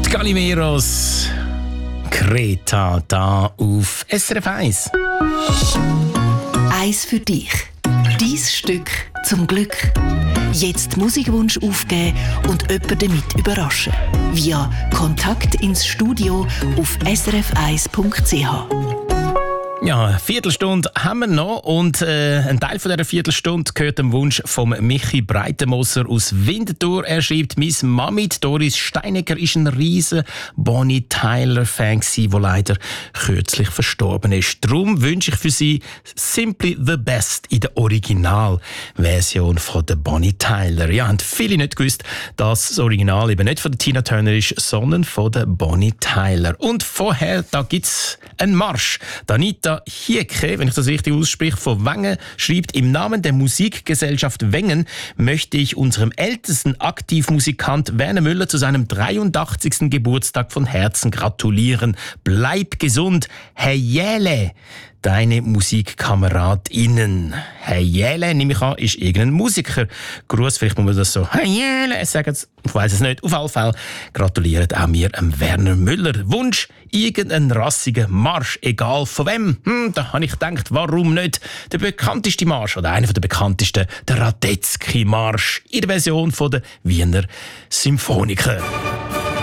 Calimeros, Kreta, da auf SRF 1. Eins für dich. Dein Stück zum Glück. Jetzt Musikwunsch aufgeben und jemanden damit überraschen. Via Kontakt ins Studio auf srf1.ch. Ja, eine Viertelstunde haben wir noch und ein Teil von dieser Viertelstunde gehört dem Wunsch von Michi Breitenmoser aus Winterthur. Er schreibt, «Meine Mami, Doris Steinecker, ist ein riesen Bonnie Tyler-Fan gewesen, der leider kürzlich verstorben ist. Darum wünsche ich für sie «Simply the Best» in der Originalversion von der Bonnie Tyler. Ja, haben viele nicht gewusst, dass das Original eben nicht von der Tina Turner ist, sondern von der Bonnie Tyler. Und vorher, da gibt's einen Marsch. Danita Hieke, wenn ich das richtig ausspreche, von Wengen, schreibt, im Namen der Musikgesellschaft Wengen möchte ich unserem ältesten Aktivmusikant Werner Müller zu seinem 83. Geburtstag von Herzen gratulieren. Bleib gesund, Herr Jähle. Deine MusikkameradInnen. Herr Jähle, nehme ich an, ist irgendein Musiker. Gruß, vielleicht muss man das so, Herr Jähle, sagen Sie, ich weiss es nicht. Auf alle Fälle gratuliert auch mir Werner Müller. Wunsch, irgendeinen rassigen Marsch, egal von wem. Da habe ich gedacht, warum nicht der bekannteste Marsch oder einer der bekanntesten, der Radetzky-Marsch in der Version von der Wiener Symphoniker.